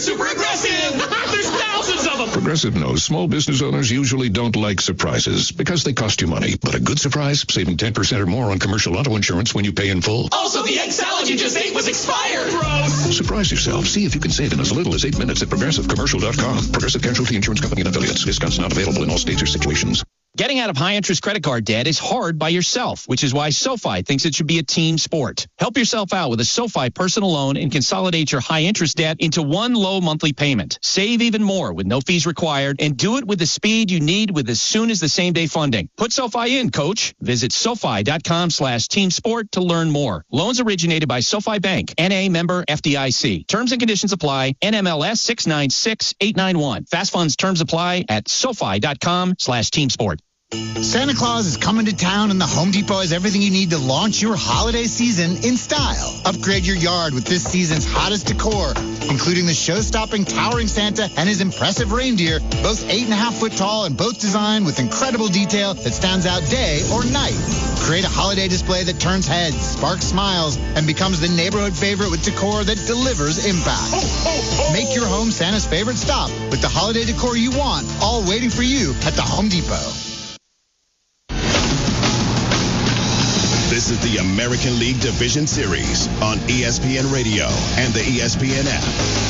super aggressive. There's thousands of them. Progressive knows small business owners usually don't like surprises because they cost you money. But a good surprise, saving 10% or more on commercial auto insurance when you pay in full. Also, the egg salad you just ate was expired. Gross. Surprise yourself. See if you can save in as little as 8 minutes at ProgressiveCommercial.com. Progressive Casualty Insurance Company and Affiliates. Discounts not available in all states or situations. Getting out of high-interest credit card debt is hard by yourself, which is why SoFi thinks it should be a team sport. Help yourself out with a SoFi personal loan and consolidate your high-interest debt into one low monthly payment. Save even more with no fees required, and do it with the speed you need with as soon as the same-day funding. Put SoFi in, Coach. Visit SoFi.com/team sport to learn more. Loans originated by SoFi Bank, N.A. member FDIC. Terms and conditions apply. NMLS 696891. Fast funds terms apply at SoFi.com/team sport. Santa Claus is coming to town, and the Home Depot has everything you need to launch your holiday season in style. Upgrade your yard with this season's hottest decor, including the show-stopping towering Santa and his impressive reindeer, both 8.5 foot tall and both designed with incredible detail that stands out day or night. Create a holiday display that turns heads, sparks smiles, and becomes the neighborhood favorite with decor that delivers impact. Make your home Santa's favorite stop with the holiday decor you want, all waiting for you at the Home Depot. This is the American League Division Series on ESPN Radio and the ESPN app.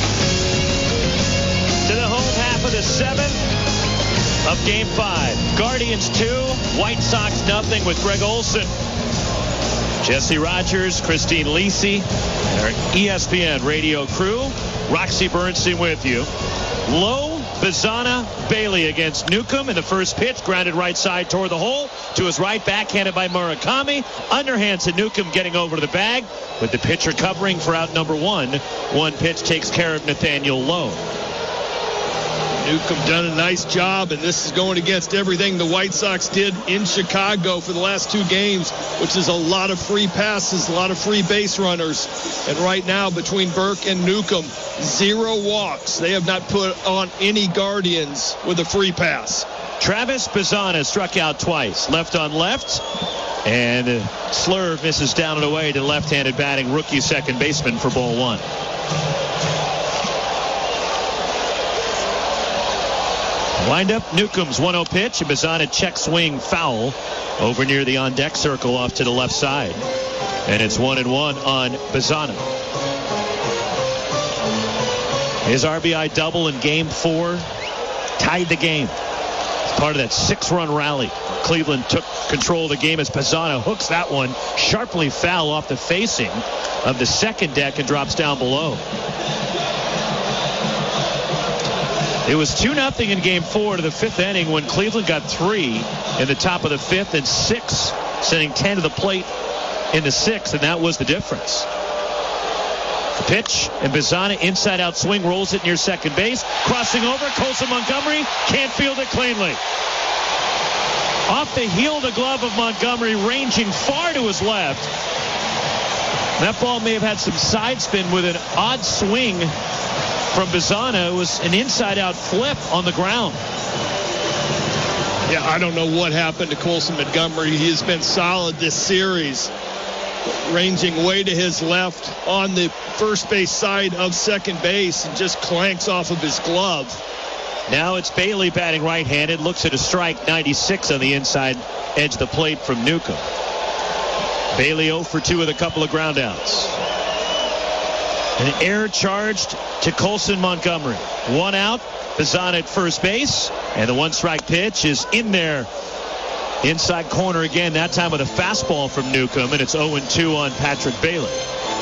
To the home half of the seventh of Game 5. Guardians 2, White Sox nothing with Greg Olson. Jesse Rogers, Christine Lisi, and our ESPN radio crew. Roxy Bernstein with you. Low, Bazana, Bailey against Newcomb in the first pitch. Grounded right side toward the hole. To his right, backhanded by Murakami. Underhands to Newcomb getting over to the bag with the pitcher covering for out number 1. One pitch takes care of Nathaniel Lowe. Newcomb done a nice job, and this is going against everything the White Sox did in Chicago for the last 2 games, which is a lot of free passes, a lot of free base runners. And right now, between Burke and Newcomb, 0 walks. They have not put on any Guardians with a free pass. Travis Bazana struck out twice, left on left, and Slurve misses down and away to left-handed batting rookie second baseman for ball 1. Wind up, Newcomb's 1-0 pitch, and Bazana check swing foul over near the on-deck circle off to the left side. And it's 1-1 on Bazana. His RBI double in Game 4 tied the game. It's part of that 6-run rally. Cleveland took control of the game as Bazana hooks that one sharply foul off the facing of the second deck and drops down below. It was 2-0 in Game 4 to the 5th inning when Cleveland got 3 in the top of the 5th and 6, sending 10 to the plate in the 6th, and that was the difference. The pitch, and Bazana inside out swing, rolls it near second base, crossing over, Colson Montgomery can't field it cleanly. Off the heel of the glove of Montgomery, ranging far to his left. That ball may have had some side spin with an odd swing from Bazana. It was an inside-out flip on the ground. Yeah, I don't know what happened to Colson Montgomery. He has been solid this series, ranging way to his left on the first base side of second base and just clanks off of his glove. Now it's Bailey batting right-handed, looks at a strike, 96 on the inside edge of the plate from Newcomb. Bailey 0 for 2 with a couple of ground outs. An error charged to Colson Montgomery. 1 out, Bazana at first base, and the 1-strike pitch is in there. Inside corner again, that time with a fastball from Newcomb, and it's 0-2 on Patrick Bailey.